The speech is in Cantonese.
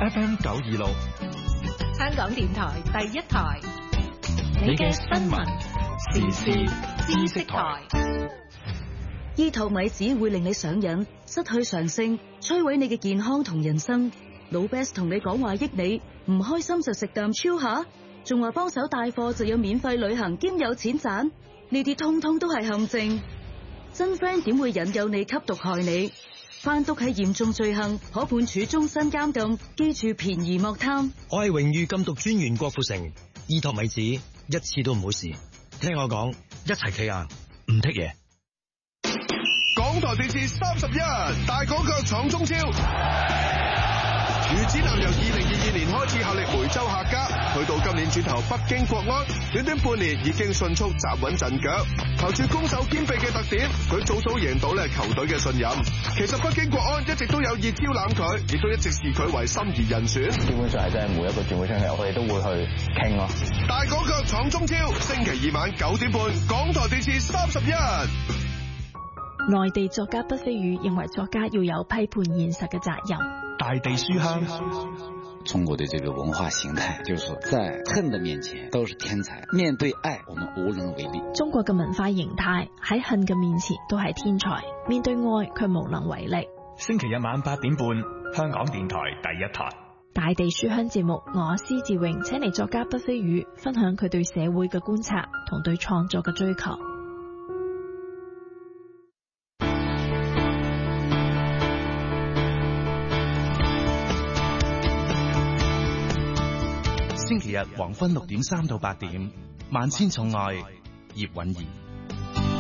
FM 926， 香港電台第一台，你嘅新聞時事知識台。 醫托米子會令你上癮，失去常性，摧毀你嘅健康同人生。老 Best 同你講話益你，唔開心就食啖超下，仲話幫手帶貨就有免費旅行兼有錢賺，呢啲通通都係陷阱。真 friend 點會引誘你吸毒害你？販毒係嚴重罪行，可判處終身監禁。記住便宜莫貪。 我係榮譽禁毒專員郭富城，醫托米子一次都唔好試。聽我講，一齊企硬，唔剔嘢。 港台電視31大港腳闖中超。余子南由2022年開始效力梅州客家，去到今年轉投北京國安，短短半年已經迅速站穩陣腳。憑住攻守兼備嘅特點，佢早早贏到球隊嘅信任。其實北京國安一直都有意招攬佢，亦都一直視佢為心儀人選。 基本上係真係每一個轉會窗口，我哋都會去傾咯。 大港腳闖中超，星期二晚9點半，港台電視31。 內地作家畢飛宇認為作家要有批判現實嘅責任。 大地書香， 中國的這個文化形態，就是說在恨的面前都是天才，面對愛我們無能為力。 中國嘅文化形態喺恨嘅面前都係天才，面對愛卻無能為力。 星期日晚8點半，香港電台第一台。 大地書香節目，我施志榮請嚟作家畢飛宇分享佢對社會嘅觀察同對創作嘅追求。 星期日黃昏6點3到8點，萬千寵愛葉蘊儀。